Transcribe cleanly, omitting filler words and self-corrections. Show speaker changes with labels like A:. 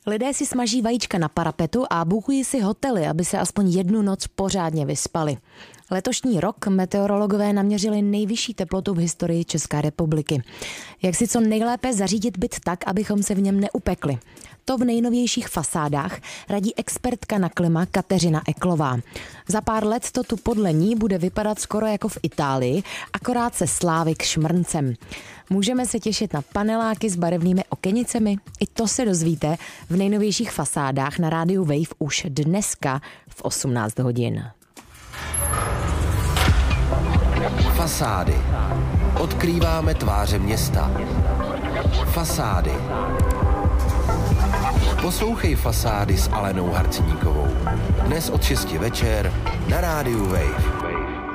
A: Lidé si smaží vajíčka na parapetu a bookují si hotely, aby se aspoň jednu noc pořádně vyspali. Letošní rok meteorologové naměřili nejvyšší teplotu v historii České republiky. Jak si co nejlépe zařídit byt tak, abychom se v něm neupekli? To v nejnovějších fasádách radí expertka na klima Kateřina Eklová. Za pár let to tu podle ní bude vypadat skoro jako v Itálii, akorát se slávy k šmrncem. Můžeme se těšit na paneláky s barevnými okenicemi? I to se dozvíte v nejnovějších fasádách na rádiu Wave už dneska v 18 hodin.
B: Fasády. Odkrýváme tváře města. Fasády. Poslouchej Fasády s Alenou Harcníkovou. Dnes od 6 večer na rádiu Wave.